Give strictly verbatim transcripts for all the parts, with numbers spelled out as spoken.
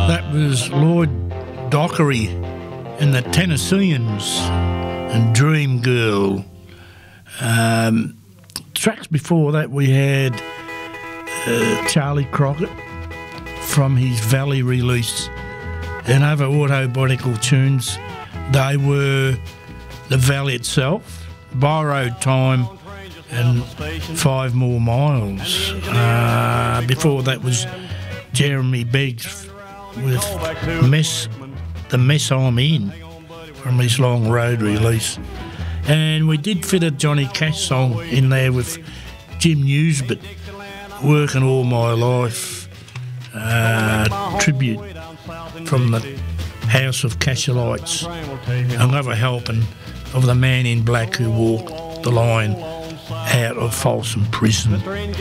That was Lloyd Dockery and the Tennesseans and Dream Girl. Um, tracks before that we had uh, Charlie Crockett from his Valley release and other Autobionical tunes. They were The Valley itself, Borrowed Time and Five More Miles. Uh, before that was Jeremy Beggs with Mess, The Mess I'm In from his Long Road release. And we did fit a Johnny Cash song in there with Jim Newsbert, Working All My Life, uh, tribute from the House of Cashelites, another helping of the man in black who walked the line out of Folsom Prison.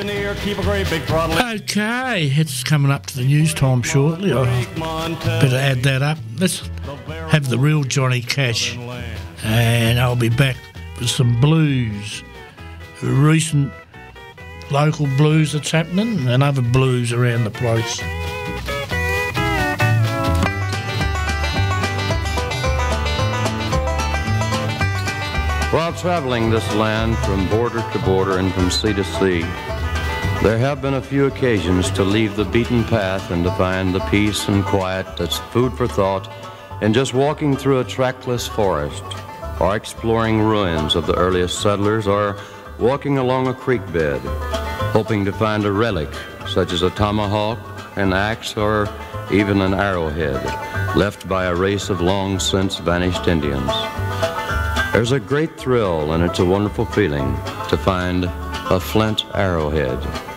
Okay, it's coming up to the news time shortly. I better add that up. Let's have the real Johnny Cash, and I'll be back with some blues, recent local blues that's happening and other blues around the place. While traveling this land from border to border and from sea to sea, there have been a few occasions to leave the beaten path and to find the peace and quiet that's food for thought in just walking through a trackless forest, or exploring ruins of the earliest settlers, or walking along a creek bed, hoping to find a relic such as a tomahawk, an axe, or even an arrowhead left by a race of long since vanished Indians. There's a great thrill, and it's a wonderful feeling to find a flint arrowhead.